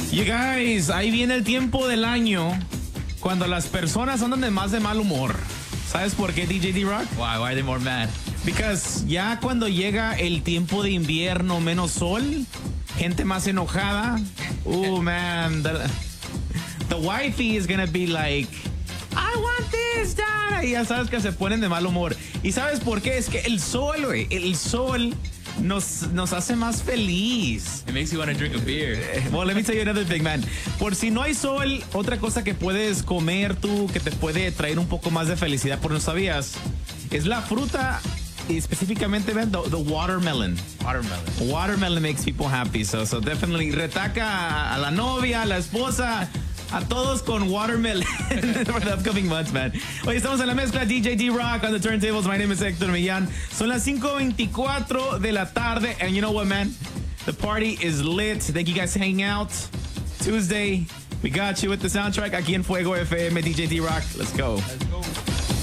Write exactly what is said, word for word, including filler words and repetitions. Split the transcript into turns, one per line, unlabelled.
You guys, ahí viene el tiempo del año cuando las personas andan de más de mal humor. ¿Sabes por qué, D J D-Rock?
Why? Why are they more mad?
Because ya cuando llega el tiempo de invierno, menos sol, gente más enojada. Oh, man. The, the wifey is gonna be like, I want this, dad. Y ya sabes que se ponen de mal humor. ¿Y sabes por qué? Es que el sol, güey, el sol nos, nos hace más feliz.
It makes you want to drink a beer.
Well, let me tell you another thing, man. Por si no hay sol, otra cosa que puedes comer tú que te puede traer un poco más de felicidad, por no sabías, es la fruta, específicamente, man, the, the watermelon.
Watermelon.
Watermelon makes people happy, so, so definitely retaca a la novia, a la esposa, a todos con watermelon for the upcoming months, man. Hoy estamos en la mezcla, D J D-Rock on the turntables. My name is Héctor Millán. Son las cinco veinticuatro de la tarde, and you know what, man? The party is lit. Thank you guys for hanging out. Tuesday, we got you with the soundtrack aquí en Fuego F M. D J D-Rock, let's go.
Let's go.